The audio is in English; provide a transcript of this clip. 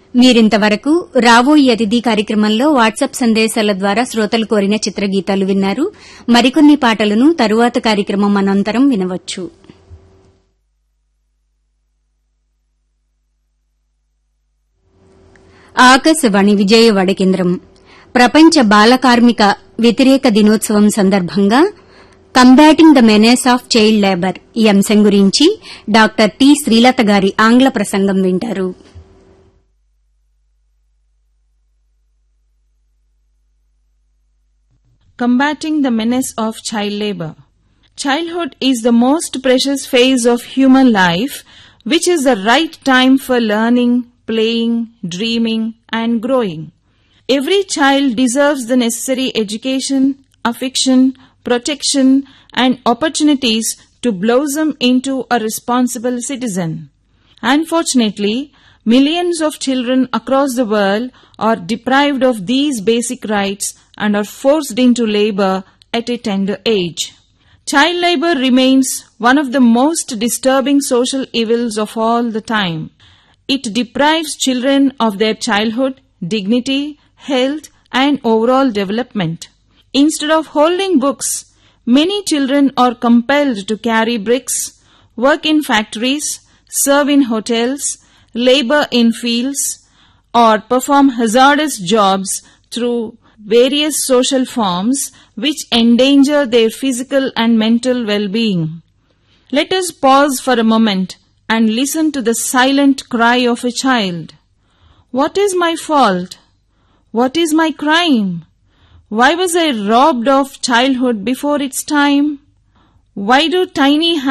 మీరింతవరకు రాబోయే అతిథి కార్యక్రమంలో వాట్సాప్ సందేశాల ద్వారా శ్రోతలు కోరిన చిత్రగీతాలు విన్నారు. మరికొన్ని పాటలను తరువాత కార్యక్రమం అనంతరం వినవచ్చు. ఆకాశవాణి విజయవాడ కేంద్రం. ప్రపంచ బాల కార్మిక వ్యతిరేక దినోత్సవం సందర్భంగా combating the menace of child labour ఈ అంశం గురించి డాక్టర్ టి శ్రీలత గారి ఆంగ్ల ప్రసంగం వింటారు. Combating the menace of child labor. Childhood is the most precious phase of human life, which is the right time for learning, playing, dreaming, and growing. Every child deserves the necessary education, affection, protection, and opportunities to blossom into a responsible citizen. Unfortunately, millions of children across the world are deprived of these basic rights and are forced into labor at a tender age. Child labor remains one of the most disturbing social evils of all the time. It deprives children of their childhood, dignity, health, and overall development. Instead of holding books, many children are compelled to carry bricks, work in factories, serve in hotels, labor in fields, or perform hazardous jobs through various social forms which endanger their physical and mental well-being. Let us pause for a moment and listen to the silent cry of a child. What is my fault? What is my crime? Why was I robbed of childhood before its time? Why do tiny